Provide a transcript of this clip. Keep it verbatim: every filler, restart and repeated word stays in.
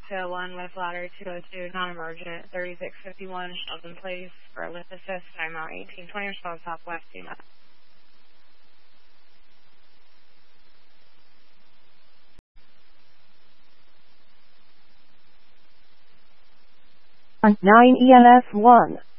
two oh one with ladder two oh two, non-emergent, thirty-six fifty-one, Sheldon Place for a lift assist, timeout eighteen twenty, response southwest, do not. nine E M S one.